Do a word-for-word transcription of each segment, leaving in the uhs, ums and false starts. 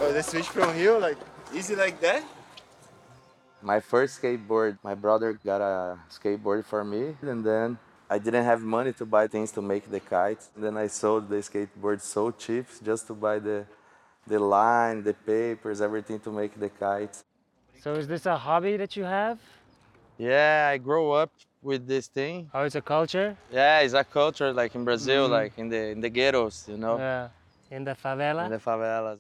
Oh, the switch from here, like, easy like that? My first skateboard, my brother got a skateboard for me, and then I didn't have money to buy things to make the kites. Then I sold the skateboard so cheap just to buy the, the line, the papers, everything to make the kites. So is this a hobby that you have? Yeah, I grew up with this thing. Oh, it's a culture? Yeah, it's a culture like in Brazil, Mm. like in the in the ghettos, you know, Yeah. In the in favela? the favelas.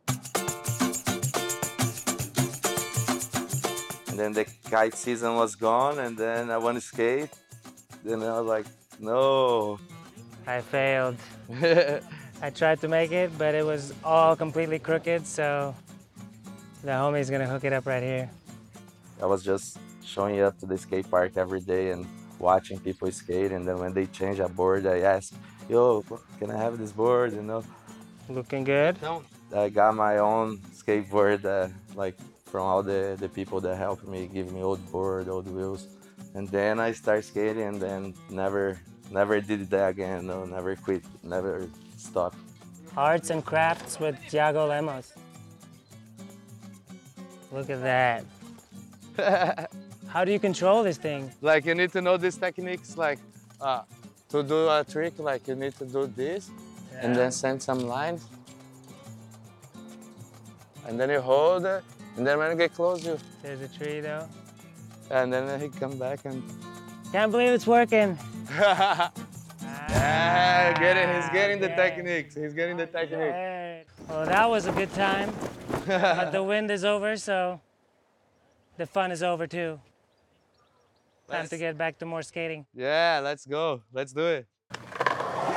And then the kite season was gone, and then I want to skate. Then I was like, no. I failed. I tried to make it, but it was all completely crooked, so the homie's gonna hook it up right here. I was just showing up to the skate park every day and watching people skate. And then when they change a board, I ask, yo, can I have this board, you know? Looking good? I got my own skateboard, uh, like from all the, the people that helped me, give me old board, old wheels. And then I start skating and then never, never did that again, no, never quit, never stopped. Arts and crafts with Thiago Lemos. Look at that. How do you control this thing? Like you need to know these techniques, like uh, to do a trick, like you need to do this Yeah. and then send some lines. And then you hold it, and then when you get close, you... There's a tree though. And then he come back and... Can't believe it's working. Yeah, getting, he's getting the Okay. techniques. He's getting the technique. Right. Well, that was a good time. But the wind is over, so the fun is over too. Time Let's- to get back to more skating. Yeah, let's go. Let's do it.